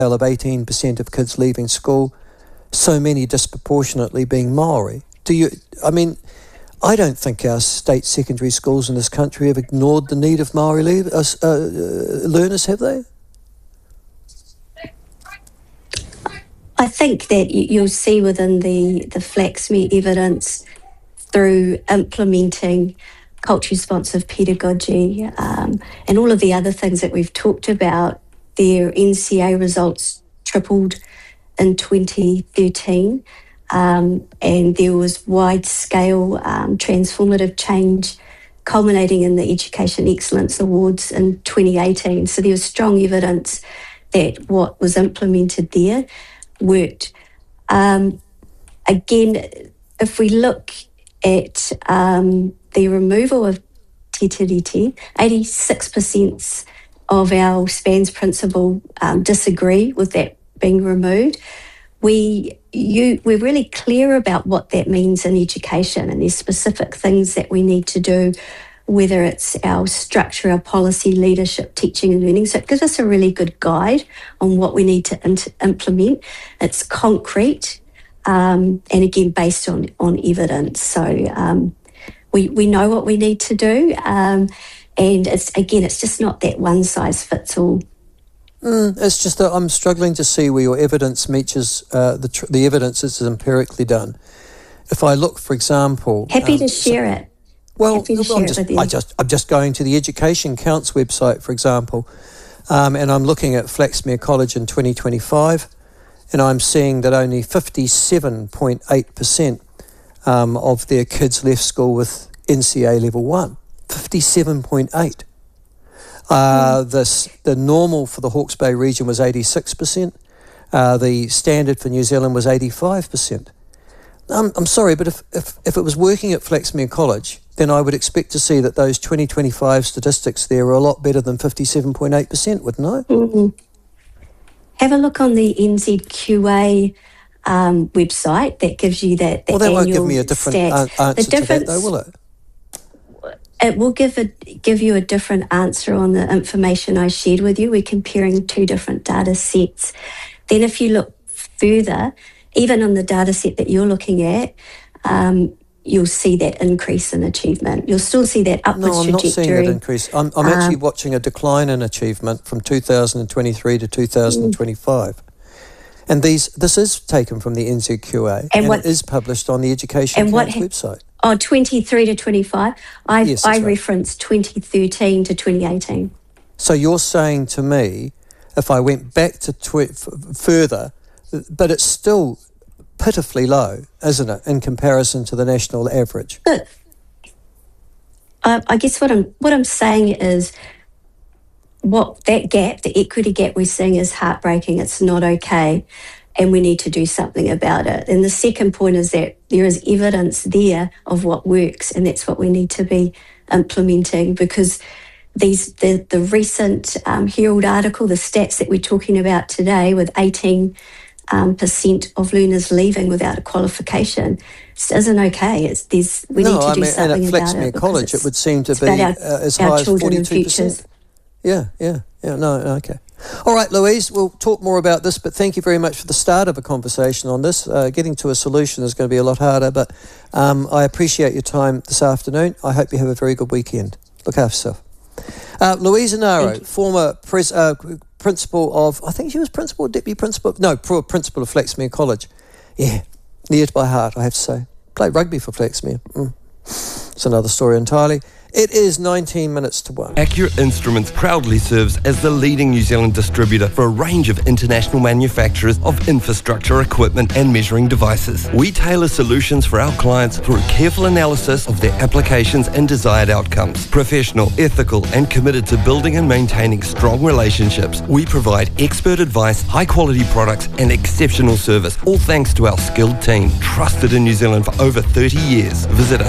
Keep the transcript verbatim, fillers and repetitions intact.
of eighteen percent of kids leaving school, so many disproportionately being Maori. Do you, I mean, I don't think our state secondary schools in this country have ignored the need of Maori leave, uh, uh, learners, have they? I think that you'll see within the, the Flaxmere evidence through implementing culturally responsive pedagogy um, and all of the other things that we've talked about, their N C A results tripled in twenty thirteen um, and there was wide-scale um, transformative change culminating in the Education Excellence Awards in twenty eighteen. So there was strong evidence that what was implemented there worked. Um, again, if we look at um, the removal of Te Tiriti, eighty-six percent of our SPANZ principal um, disagree with that being removed. We, you, we're really clear about what that means in education, and there's specific things that we need to do, whether it's our structure, our policy, leadership, teaching and learning. So it gives us a really good guide on what we need to in- implement. It's concrete um, and again based on, on evidence. So um, we, we know what we need to do um, and it's again, it's just not that one size fits all. Mm, it's just that I'm struggling to see where your evidence meets uh, the, tr- the evidence is empirically done. If I look, for example... Happy um, to share so, it. Well, Happy to share I'm it just, with you. I just, I'm just going to the Education Counts website, for example, um, and I'm looking at Flaxmere College in twenty twenty-five, and I'm seeing that only fifty-seven point eight percent um, of their kids left school with N C A Level one. fifty-seven point eight. Uh, mm. this, the normal for the Hawke's Bay region was eighty-six percent. Uh, the standard for New Zealand was eighty-five percent. I'm, I'm sorry, but if, if, if it was working at Flaxmere College, then I would expect to see that those twenty twenty-five statistics there are a lot better than fifty-seven point eight percent, wouldn't I? Mm-hmm. Have a look on the N Z Q A um, website that gives you that, that well, that annual won't give me a different stats. an- answer the difference, to that, though, will it? It will give a, give you a different answer on the information I shared with you. We're comparing two different data sets. Then if you look further, even on the data set that you're looking at, um, you'll see that increase in achievement. You'll still see that upwards trajectory. No, I'm trajectory. not seeing that increase. I'm, I'm um, actually watching a decline in achievement from two thousand twenty-three to two thousand twenty-five. Mm. And these this is taken from the N Z Q A and, and what, it is published on the Education Counts website. Oh, twenty-three to twenty-five. I, yes, I right. referenced twenty thirteen to twenty eighteen. So you're saying to me, if I went back to tw- f- further, but it's still pitifully low, isn't it, in comparison to the national average? But uh, I guess what I'm what I'm saying is, what that gap, the equity gap we're seeing, is heartbreaking. It's not okay, and we need to do something about it. And the second point is that there is evidence there of what works, and that's what we need to be implementing, because these the, the recent um, Herald article, the stats that we're talking about today, with eighteen um, percent of learners leaving without a qualification, just isn't okay. It's, there's, we no, need to I do mean, something and at about Flaxmere it. College, it would seem to be our, uh, as high as forty-two percent. Yeah, yeah, yeah, no, okay. All right, Louise, we'll talk more about this, but thank you very much for the start of a conversation on this. Uh, getting to a solution is going to be a lot harder, but um, I appreciate your time this afternoon. I hope you have a very good weekend. Look after yourself. Uh, Louise Enaro, former pres- uh, principal of, I think she was principal, deputy principal, no, principal of Flaxmere College. Yeah, near to by heart, I have to say. Played rugby for Flaxmere. Mm. It's another story entirely. It is nineteen minutes to one. Accurate Instruments proudly serves as the leading New Zealand distributor for a range of international manufacturers of infrastructure equipment and measuring devices. We tailor solutions for our clients through careful analysis of their applications and desired outcomes. Professional, ethical, and committed to building and maintaining strong relationships, we provide expert advice, high-quality products, and exceptional service, all thanks to our skilled team, trusted in New Zealand for over thirty years. Visit us